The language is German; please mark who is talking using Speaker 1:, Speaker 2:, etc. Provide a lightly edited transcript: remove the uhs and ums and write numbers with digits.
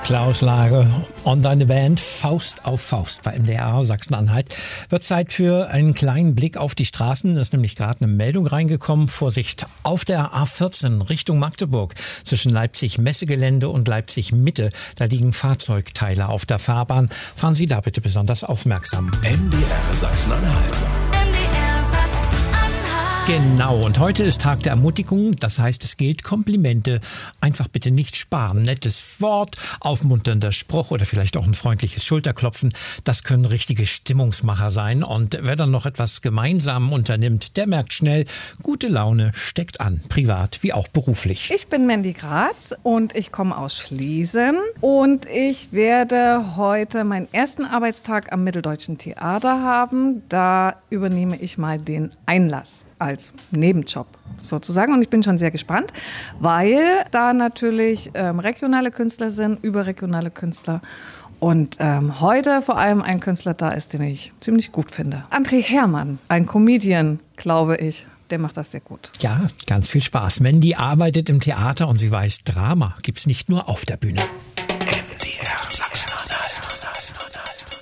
Speaker 1: Klaus Lage und seine Band Faust auf Faust bei MDR Sachsen-Anhalt. Wird Zeit für einen kleinen Blick auf die Straßen. Da ist nämlich gerade eine Meldung reingekommen. Vorsicht, auf der A14 Richtung Magdeburg zwischen Leipzig-Messegelände und Leipzig-Mitte. Da liegen Fahrzeugteile auf der Fahrbahn. Fahren Sie da bitte besonders aufmerksam.
Speaker 2: MDR Sachsen-Anhalt.
Speaker 1: Genau, und heute ist Tag der Ermutigung. Das heißt, es gilt Komplimente einfach bitte nicht sparen. Nettes Wort, aufmunternder Spruch oder vielleicht auch ein freundliches Schulterklopfen. Das können richtige Stimmungsmacher sein. Und wer dann noch etwas gemeinsam unternimmt, der merkt schnell, gute Laune steckt an. Privat wie auch beruflich.
Speaker 3: Ich bin Mandy Graz und ich komme aus Schlesien. Und ich werde heute meinen ersten Arbeitstag am Mitteldeutschen Theater haben. Da übernehme ich mal den Einlass als Nebenjob sozusagen. Und ich bin schon sehr gespannt, weil da natürlich regionale Künstler sind, überregionale Künstler. Und heute vor allem ein Künstler da ist, den ich ziemlich gut finde. André Hermann, ein Comedian, glaube ich. Der macht das sehr gut.
Speaker 1: Ja, ganz viel Spaß. Mandy arbeitet im Theater und sie weiß, Drama gibt's nicht nur auf der Bühne.